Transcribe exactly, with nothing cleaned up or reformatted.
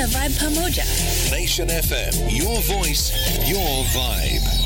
Vibe pamoja. Nation F M, your voice, your vibe.